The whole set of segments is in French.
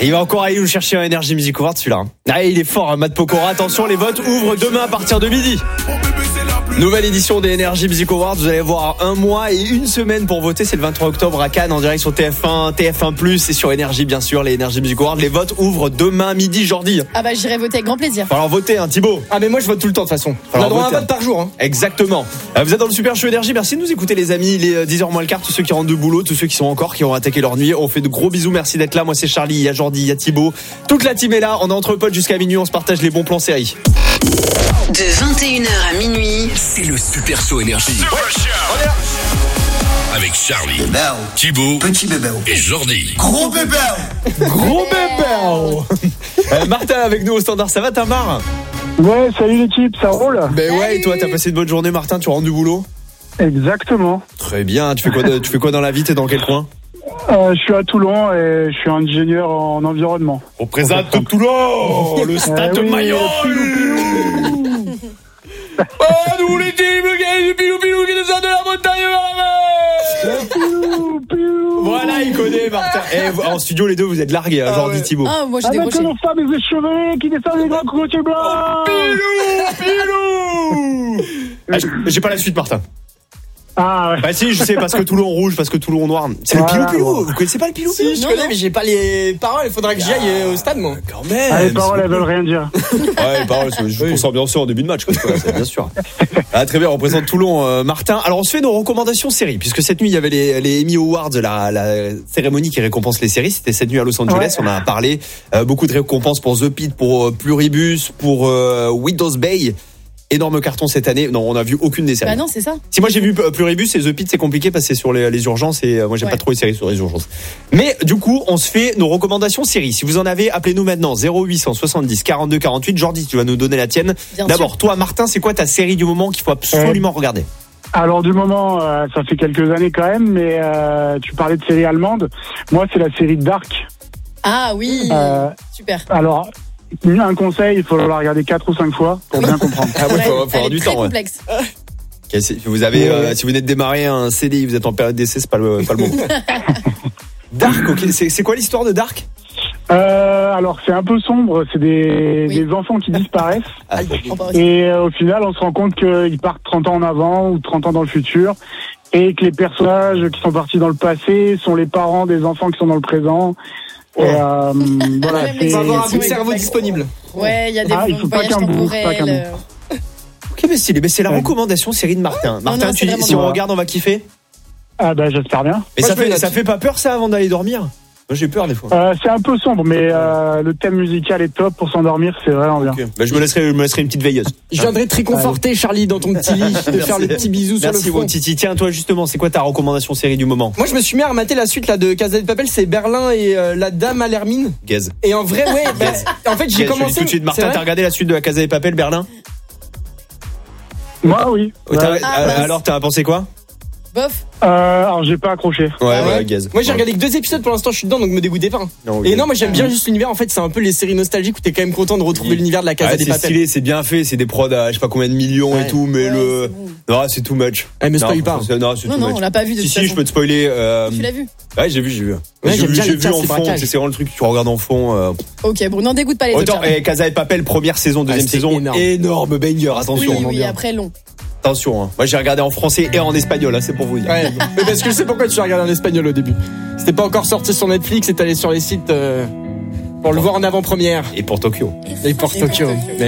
Et il va encore aller nous chercher un Energy Music Award celui-là. Ah, il est fort, Matt Pokora. Attention, les votes ouvrent demain à partir de midi. Nouvelle édition des Energy Music Awards. Vous allez avoir 1 mois et 1 semaine pour voter. C'est le 23 octobre à Cannes en direct sur TF1, TF1+, et sur Energy bien sûr, les Energy Music Awards. Les votes ouvrent demain midi, Jordi. Ah bah j'irai voter avec grand plaisir. Falloir voter, Thibaut. Ah mais moi je vote tout le temps de toute façon. On a droit à un vote par jour. Exactement. Vous êtes dans le Super Show Energy. Merci de nous écouter les amis. Il est 10h moins le quart. Tous ceux qui rentrent de boulot, tous ceux qui ont attaqué leur nuit. On fait de gros bisous. Merci d'être là. Moi c'est Charlie, il y a Jordi, il y a Thibaut. Toute la team est là. On est entre potes jusqu'à minuit. On se partage les bons plans séries. De 21h à minuit, c'est le Super Show Énergie. On est là. Avec Charlie, Thibaut, petit bébé et Jordi. Gros bébé. Gros bébé. Martin avec nous au standard. Ça va, Tamar? Ouais, salut l'équipe, ça roule? Ben ouais, et toi, t'as passé une bonne journée, Martin? Tu rentres du boulot? Exactement. Très bien. Tu fais quoi dans la vie? T'es dans quel coin? Je suis à Toulon et je suis ingénieur en environnement. On présente Toulon, le stade de Mayol. Nous les teams, le gars du pilou qui descend de la montagne Voilà, il connaît Martin. En studio, les deux, vous êtes largués, Jordi, Thibaut. Ah, moi j'ai avec décroché. nos femmes et les cheveux qui descendent les grands cocotiers blancs. Pilou. J'ai pas la suite, Martin. Ah ouais. Bah si, je sais, parce que Toulon rouge, parce que Toulon noir. C'est le pilou. Vous connaissez pas le pilou? Si, je connais, mais j'ai pas les paroles. Il faudrait que j'y aille au stade, moi. Quand même. Ah, les paroles, elles veulent rien dire. Ouais, les paroles, c'est juste pour s'ambiancer en début de match, quoi, c'est bien sûr. Ah, très bien, on représente Toulon, Martin. Alors, on se fait nos recommandations séries, puisque cette nuit, il y avait les Emmy Awards, la cérémonie qui récompense les séries. C'était cette nuit à Los Angeles. Ouais. On a parlé, beaucoup de récompenses pour The Pitt, pour Pluribus, pour Widow's Bay. Énorme carton cette année. Non, on n'a vu aucune des séries. Bah non, c'est ça. Si moi j'ai vu Pluribus et The Pitt, c'est compliqué parce que c'est sur les urgences et moi j'aime pas trop les séries sur les urgences. Mais du coup, on se fait nos recommandations séries. Si vous en avez, appelez-nous maintenant 0870 42 48. Jordi, tu vas nous donner la tienne. D'abord, toi Martin, c'est quoi ta série du moment qu'il faut absolument regarder? Alors du moment, ça fait quelques années quand même, mais tu parlais de série allemande. Moi, c'est la série Dark. Ah oui, super. Alors, un conseil, il faut la regarder 4 ou 5 fois pour bien comprendre. Ah ouais, faut avoir du temps. Complexe. Okay, si vous avez, si vous venez de démarrer un CDI, vous êtes en période d'essai, c'est pas le moment. Dark, ok. C'est quoi l'histoire de Dark? Alors c'est un peu sombre, c'est des enfants qui disparaissent. Et au final, on se rend compte qu'ils partent 30 ans en avant ou 30 ans dans le futur. Et que les personnages qui sont partis dans le passé sont les parents des enfants qui sont dans le présent. Et voilà, il va avoir un bout de cerveau disponible. Ouais, il y a des il faut pas qu'un bout, Ok, mais c'est la recommandation série de Martin. Martin, tu dis si on regarde, on va kiffer. Ah bah j'espère bien. Mais ça fait pas peur ça avant d'aller dormir? Moi j'ai peur des fois. C'est un peu sombre, mais le thème musical est top pour s'endormir, c'est vraiment bien. Bah, je me laisserai une petite veilleuse. Je viendrai te réconforter, Charlie, dans ton petit lit, de faire le petit bisou sur le front. Merci, Titi. Tiens, toi justement, c'est quoi ta recommandation série du moment? Moi, je me suis mis à remater la suite là de Casa de Papel, c'est Berlin et la Dame à l'Hermine. Gaze. Et en vrai, ouais. En fait, j'ai commencé. Tout de suite, Martin, t'as regardé la suite de la Casa de Papel, Berlin? Moi, oui. Alors, t'as pensé quoi? Bof. Alors j'ai pas accroché. Ouais, Gaze. Moi j'ai regardé que 2 épisodes pour l'instant, je suis dedans, donc me dégoûtez pas. Non, moi j'aime bien juste l'univers. En fait, c'est un peu les séries nostalgiques où t'es quand même content de retrouver l'univers de la Casa des Papel. C'est stylé, c'est bien fait, c'est des prods à je sais pas combien de millions et tout, mais non, c'est too much. Mais spoil pas. Non, on l'a pas vu de toute façon. Si, je peux te spoiler. Tu l'as vu? Ouais, j'ai vu. J'ai vu en fond, c'est vraiment le truc que tu regardes en fond. Ok, bon, n'en dégoûte pas les autres. Casa de Papel, première saison, deuxième saison, énorme banger, attention. Oui, après long. Attention, moi j'ai regardé en français et en espagnol, c'est pour vous dire. Ouais, mais parce que je sais pourquoi tu as regardé en espagnol au début. C'était pas encore sorti sur Netflix et t'allais sur les sites pour le voir en avant-première. Et pour Tokyo. Mais pour Tokyo.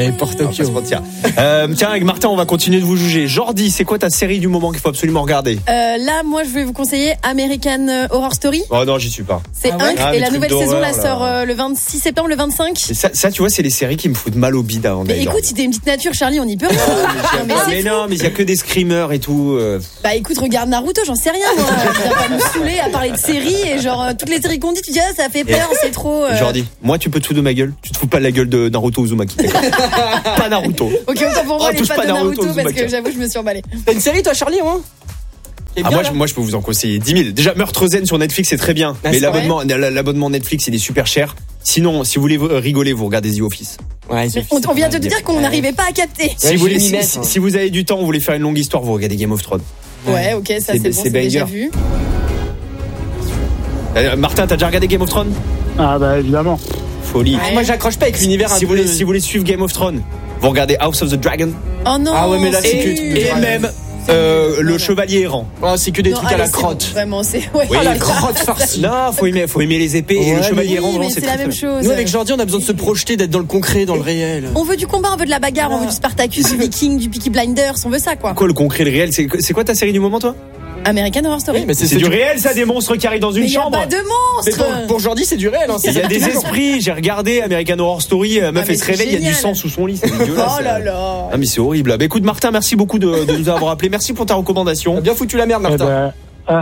Tiens, avec Martin, on va continuer de vous juger. Jordi, c'est quoi ta série du moment qu'il faut absolument regarder? Là, moi, je vais vous conseiller American Horror Story. Oh non, j'y suis pas. C'est et la nouvelle saison là sort le 26 septembre, le 25. Ça, tu vois, c'est les séries qui me foutent mal au bide avant d'aller. Mais écoute, si t'es une petite nature, Charlie, on y peut rien. Mais non, mais il y a que des screamers et tout. Bah écoute, regarde Naruto, j'en sais rien. Moi. Tu vas pas nous saouler à parler de séries et genre toutes les séries qu'on dit, tu dis ça fait peur, c'est trop. Jordi, moi, tu peux te foutre de ma gueule. Tu te fous pas de la gueule de Naruto Uzumaki. Pas Naruto. Ok, autant pour moi, les fans de Naruto parce que j'avoue, je me suis emballée. T'as une série, toi, Charlie, hein? Moi, je peux vous en conseiller 10 000. Déjà, Meurtre Zen sur Netflix, c'est très bien. Mais l'abonnement Netflix, il est super cher. Sinon, si vous voulez rigoler, vous regardez The Office. Ouais, on vient de te dire qu'on n'arrivait pas à capter. Si vous avez du temps, vous voulez faire une longue histoire, vous regardez Game of Thrones. Ouais, ok, ça c'est bon, c'est déjà vu. Martin, t'as déjà regardé Game of Thrones? Ah bah évidemment. Folie. Moi, j'accroche pas avec l'univers. Si vous voulez suivre Game of Thrones, vous regardez House of the Dragon. Oh non. Ah ouais, mais là, c'est que Et même le chevalier errant. Oh, c'est que des trucs à la crotte. Vraiment, c'est. Ouais, Oui. À la crotte farcie. Non, faut aimer les épées et Ouais, le chevalier errant, Oui, vraiment, mais c'est c'est la très même chose. Nous, avec Jordi, on a besoin de se projeter, d'être dans le concret, dans le réel. On veut du combat, on veut de la bagarre, on veut du Spartacus, du Viking, du Peaky Blinders, on veut ça quoi. Quoi le concret, le réel, c'est quoi ta série du moment, toi? American Horror Story. Oui, mais C'est du réel, ça, des monstres qui arrivent dans une Mais y a chambre. pas de Mais monstres. pour Jordi, c'est du réel. Hein, Il y a des esprits, j'ai regardé American Horror Story, meuf mais elle se c'est réveille, il y a du génial. sang sous son lit, c'est dégueulasse. Oh là là. Ah mais c'est horrible. Bah écoute Martin, merci beaucoup de nous avoir appelé. Merci pour ta recommandation. T'as bien foutu la merde, Eh Martin. ben,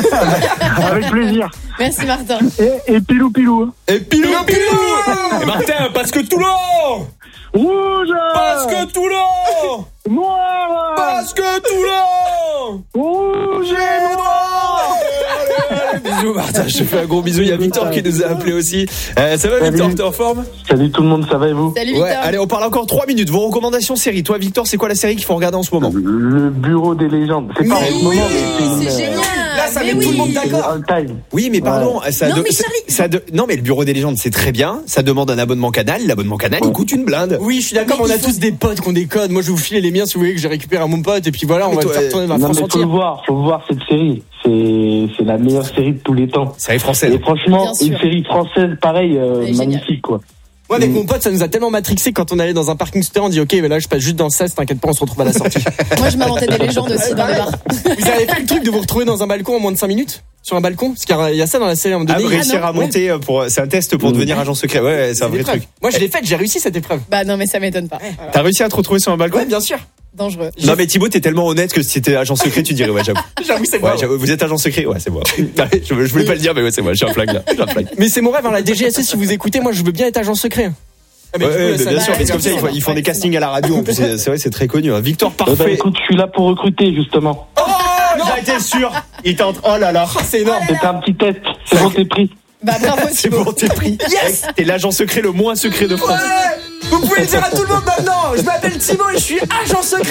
avec plaisir. Merci Martin. Et pilou pilou. Et pilou pilou. Et Martin, parce que Toulon. Rouge. Parce que Toulon. Noir. Parce que Toulon. Rouge et noir. Bisous Martin, je te fais un gros bisou. Il y a Victor qui nous a appelé aussi. Ça va Victor, t'es en forme? Salut tout le monde, ça va et vous? Salut Victor. Ouais, allez, on parle encore 3 minutes. Vos recommandations séries. Toi Victor, c'est quoi la série qu'il faut regarder en ce moment? Le bureau des légendes. C'est pas en ce moment, mais C'est génial. Là, ça Mais met tout le monde d'accord. all time. Oui, mais pardon, ça Non, de- mais ça- Charlie- ça de- non, mais le bureau des légendes, c'est très bien. Ça demande un abonnement canal. L'abonnement canal, il coûte une blinde. Oui, je suis d'accord, Mais on a il faut- tous des potes qui ont des codes. Moi, je vais vous filer les miens si vous voulez que j'ai récupéré à mon pote. Et puis voilà, on Mais va toi, faire tourner ma Non, France mais entière. faut voir cette série. C'est la meilleure série de tous les temps. Série française. Et franchement, Bien sûr. une série française, pareil, Elle est magnifique, quoi. Ouais, avec mon pote, ça nous a tellement matrixé quand on allait dans un parking scooter, on dit ok, mais là, je passe juste dans ça, t'inquiète pas, on se retrouve à la sortie. Moi je m'inventais des légendes aussi dans les bars. Vous avez fait le truc de vous retrouver dans un balcon en moins de 5 minutes? Sur un balcon? Parce qu'il y a ça dans la série à un moment Ah, donné. réussir à monter c'est un test pour devenir agent secret. Ouais, c'est un vrai truc. Moi, je l'ai fait, j'ai réussi cette épreuve. Bah non mais ça m'étonne pas. Voilà. T'as réussi à te retrouver sur un balcon? Ouais, bien sûr. Dangereux. Non, mais Thibaut, t'es tellement honnête que si t'étais agent secret, tu dirais ouais, j'avoue. J'avoue, c'est Ouais, moi. j'avoue, vous êtes agent secret? Ouais, c'est moi. je voulais pas le dire, mais ouais, c'est moi. J'ai un flag là. J'ai un flag. Mais c'est mon rêve, hein, la DGSE, si vous écoutez, moi, je veux bien être agent secret. Ah, mais Ouais, du coup, ouais, là, mais ça- bien sûr, va, mais c'est comme ça, bien sûr. ils font des castings à la radio. En plus, c'est vrai, c'est très connu. Hein. Victor, Bah, parfait. écoute, je suis là pour recruter, justement. Oh, j'en étais sûr. Il tente. Oh là là. C'est énorme. C'était un petit test. C'est bon, t'es pris. Bah bravo C'est Thibaut. bon, t'es pris. Yes. T'es l'agent secret le moins secret de France. Vous pouvez le dire à tout le monde maintenant. Je m'appelle Thibaut et je suis agent secret.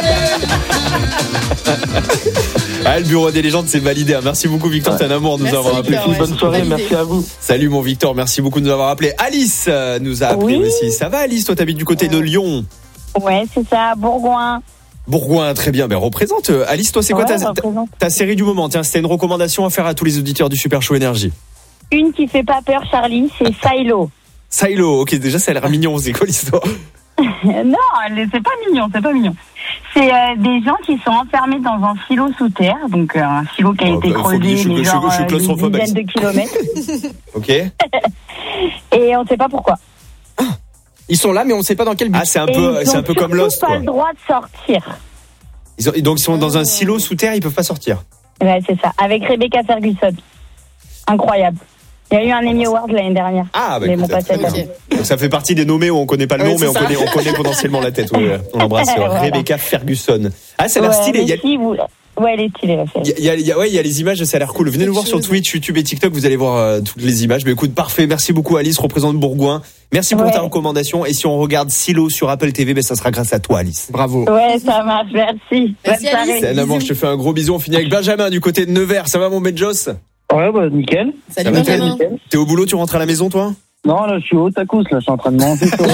Ah, le bureau des légendes, c'est validé. Hein. Merci beaucoup, Victor. T'es un amour de nous Merci, avoir appelé. Victor, ouais. Bonne soirée, Validé. merci à vous. Salut, mon Victor. Merci beaucoup de nous avoir appelé. Alice nous a appelé aussi. Ça va, Alice? Toi, t'habites du côté de Lyon. Ouais, c'est ça, Bourgoin. Bourgoin, très bien. Ben, représente. Alice, toi, c'est quoi Ouais, ta représente. série du moment? Tiens, c'était une recommandation à faire à tous les auditeurs du Super Show Énergie. Une qui fait pas peur, Charlie, c'est Silo. Silo, ok, déjà ça a l'air mignon, c'est quoi l'histoire? Non, c'est pas mignon, c'est pas mignon. C'est des gens qui sont enfermés dans un silo sous terre, donc un silo qui a Oh, été bah, creusé, je mais suis genre claustrophobe, une dizaine de kilomètres, Ok. et on sait pas pourquoi. Ils sont là, mais on sait pas dans quel but. Ah, c'est un Et peu, ils c'est ont un peu comme surtout Lost, pas quoi. le droit de sortir. Donc ils sont dans un silo sous terre, ils peuvent pas sortir. Ouais, c'est ça, avec Rebecca Ferguson. Incroyable. Il y a eu un Emmy Award l'année dernière. Ah, bah mais écoute, bon, pas cette ok. année. donc ça fait partie des nommés où on connaît pas le Ouais, nom, mais c'est on connaît potentiellement la tête. Ouais, on embrasse Voilà. Rebecca Ferguson. Ah, ça a l'air Ouais, stylé. mais si vous- Ouais, elle est stylée, la série. Il y a les images, ça a l'air cool. Venez nous voir sur Twitch, YouTube et TikTok, vous allez voir toutes les images. Mais écoute, parfait. Merci beaucoup, Alice, représente Bourgoin. Merci pour Ouais. ta recommandation. Et si on regarde Silo sur Apple TV, ben ça sera grâce à toi, Alice. Bravo. Ouais, ça marche, merci. Merci, Bonne soirée. Alice. C'est un amour, je te fais un gros bisou. On finit avec Benjamin du côté de Nevers. Ça va, mon Benjos? Ouais, bah, nickel. Salut va, Benjamin. T'es au boulot, tu rentres à la maison, toi? Non, là, je suis au tacos, là, je suis en train de monter sur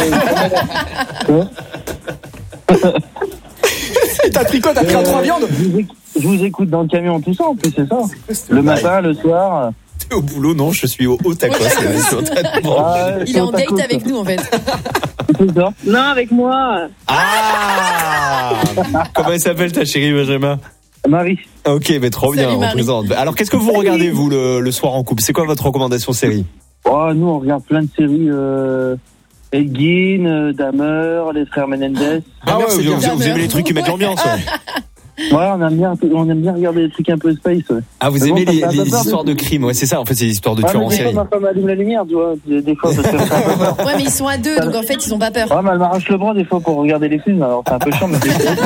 T'as pris quoi? T'as pris un 3 viandes? Je vous écoute dans le camion, tout ça, en plus, c'est ça. Le matin, le soir. T'es au boulot? Non, je suis au tacos. Je suis en train de manger. Ah, Il est en date avec nous en fait. C'est ça. Non, avec moi. Ah! Comment elle s'appelle ta chérie, Benjamin? Marie. Ok, mais trop bien, Salut, on Marie. présente. Alors, qu'est-ce que vous regardez, vous, le soir en couple? C'est quoi votre recommandation série? Oh, nous, on regarde plein de séries. Elgin, Dahmer, les frères Menendez. Ah ouais, c'est vous, bien. vous aimez les trucs qui mettent l'ambiance, ouais. Ouais, on aime bien regarder des trucs un peu space. Ouais. Ah, vous Mais bon, aimez ça les, fait un peu les peur, histoires de crimes, ouais, c'est ça, en fait, c'est des histoires de Ouais, tueurs mais en des fois, série. ma femme allume la lumière, tu vois, des fois, parce que ça fait un peu peur. Ouais mais ils sont à deux donc en fait ils ont pas peur. Ouais, mais elle m'arrache le bras des fois pour regarder les films, alors c'est un peu chiant, mais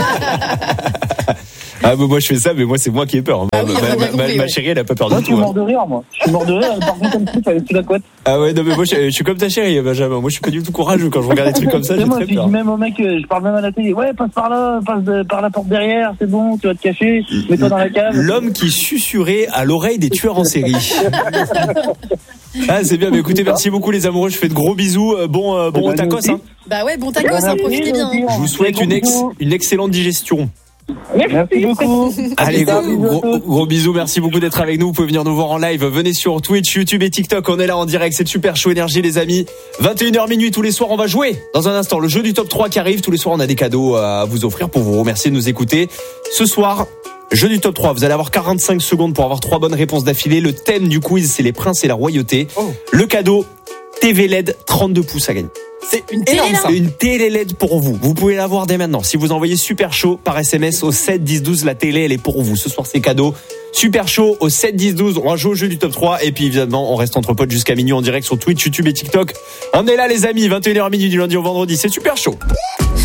Ah, bah, moi, je fais ça, mais moi, c'est moi qui ai peur. Ah oui, on a bien compris, Ma ouais. chérie, elle a pas peur moi, du je suis tout. mort Hein. de rire, moi. Je suis mort de rire, par contre, comme si fallait sous la couette. Ah ouais, non, mais moi, je suis comme ta chérie, Benjamin. Moi, je suis pas du tout courageux quand je regarde des trucs comme ça, C'est j'ai moi, très je peur. dis même au mec, je parle même à la télé, ouais, passe par là, par la porte derrière, c'est bon, tu vas te cacher, mets-toi dans la cave. L'homme qui susurrait à l'oreille des tueurs en série. Ah, c'est bien. Mais écoutez, merci beaucoup les amoureux. Je fais de gros bisous. Bon tacos. Hein. Bah ouais, bon tacos, profitez bien. Je vous souhaite une excellente digestion. Merci beaucoup. Allez, gros bisous. Merci beaucoup d'être avec nous. Vous pouvez venir nous voir en live. Venez sur Twitch, YouTube et TikTok. On est là en direct. C'est Super Show Énergie, les amis. 21h minuit tous les soirs. On va jouer dans un instant. Le jeu du top 3 qui arrive. Tous les soirs, on a des cadeaux à vous offrir pour vous remercier de nous écouter. Ce soir, jeu du top 3. Vous allez avoir 45 secondes pour avoir 3 bonnes réponses d'affilée. Le thème du quiz, c'est les princes et la royauté. Le cadeau, TV LED 32 pouces à gagner. C'est une télé, une télé LED pour vous. Vous pouvez l'avoir dès maintenant. Si vous envoyez Super Chaud par SMS au 7 10 12, la télé elle est pour vous. Ce soir c'est cadeau. Super Chaud au 7 10 12. On va jouer au jeu du top 3 et puis évidemment on reste entre potes jusqu'à minuit en direct sur Twitch, YouTube et TikTok. On est là les amis, 21h minuit du lundi au vendredi. C'est Super Chaud.